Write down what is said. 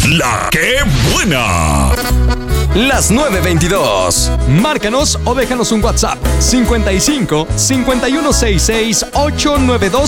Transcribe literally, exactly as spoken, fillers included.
La que buena. Las nueve veintidós. Márcanos o déjanos un WhatsApp cincuenta y cinco, cincuenta y uno sesenta y seis, ochocientos noventa y dos